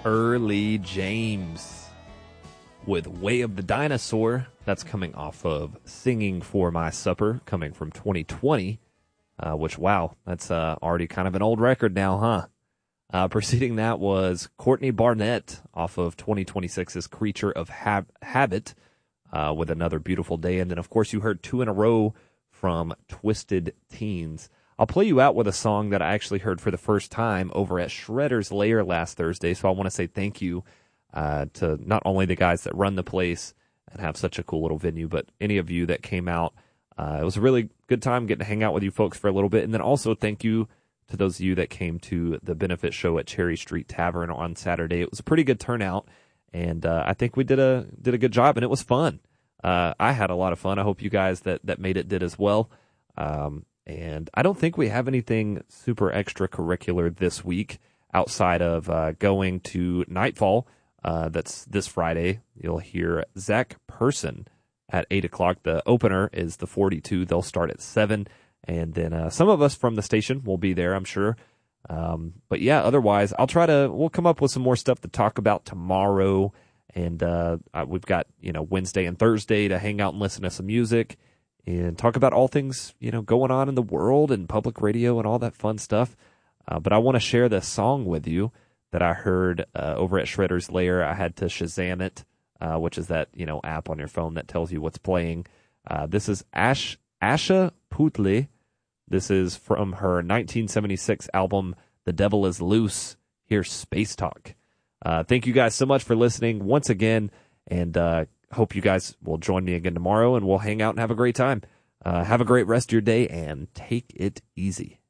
Early James with Way of the Dinosaur. That's coming off of Singing for My Supper, coming from 2020, which, wow, that's already kind of an old record now, huh? Preceding that was Courtney Barnett off of 2026's Creature of Habit with Another Beautiful Day. And then, of course, you heard two in a row from Twisted Teens. I'll play you out with a song that I actually heard for the first time over at Shredder's Lair last Thursday. So I want to say thank you to not only the guys that run the place and have such a cool little venue, but any of you that came out. It was a really good time getting to hang out with you folks for a little bit. And then also thank you to those of you that came to the benefit show at Cherry Street Tavern on Saturday. It was a pretty good turnout, and I think we did a good job, and it was fun. I had a lot of fun. I hope you guys that made it did as well. And I don't think we have anything super extracurricular this week outside of going to Nightfall. That's this Friday. You'll hear Zach Person at 8 o'clock. The opener is the 42. They'll start at 7. And then some of us from the station will be there, I'm sure. But yeah, otherwise, we'll come up with some more stuff to talk about tomorrow. And we've got, Wednesday and Thursday to hang out and listen to some music and talk about all things, going on in the world and public radio and all that fun stuff. But I want to share this song with you that I heard over at Shredder's Lair. I had to Shazam it, which is that, app on your phone that tells you what's playing. This is Asha Putle. This is from her 1976 album, The Devil is Loose. Here's Space Talk. Thank you guys so much for listening once again, and hope you guys will join me again tomorrow, and we'll hang out and have a great time. Have a great rest of your day, and take it easy.